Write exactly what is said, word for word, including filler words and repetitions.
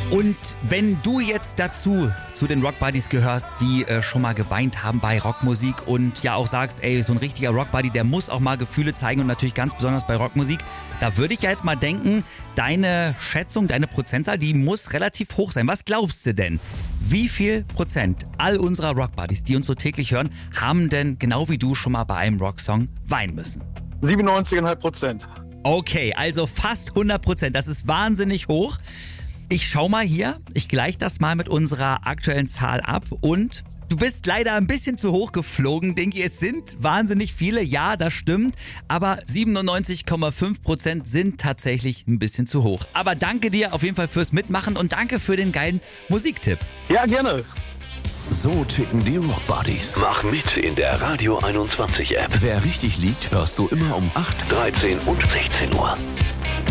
Und wenn du jetzt dazu zu den Rockbuddies gehörst, die äh, schon mal geweint haben bei Rockmusik und ja auch sagst, ey, so ein richtiger Rockbuddy, der muss auch mal Gefühle zeigen und natürlich ganz besonders bei Rockmusik, da würde ich ja jetzt mal denken, deine Schätzung, deine Prozentzahl, die muss relativ hoch sein. Was glaubst du denn? Wie viel Prozent all unserer Rockbuddies, die uns so täglich hören, haben denn genau wie du schon mal bei einem Rocksong weinen müssen? siebenundneunzig Komma fünf Prozent. Okay, also fast hundert Prozent. Das ist wahnsinnig hoch. Ich schau mal hier, ich gleiche das mal mit unserer aktuellen Zahl ab und du bist leider ein bisschen zu hoch geflogen, Dinky. Es sind wahnsinnig viele, ja, das stimmt, aber siebenundneunzig Komma fünf Prozent sind tatsächlich ein bisschen zu hoch. Aber danke dir auf jeden Fall fürs Mitmachen und danke für den geilen Musiktipp. Ja, gerne. So ticken die Rockbuddies. Mach mit in der Radio einundzwanzig App. Wer richtig liegt, hörst du immer um acht, dreizehn und sechzehn Uhr.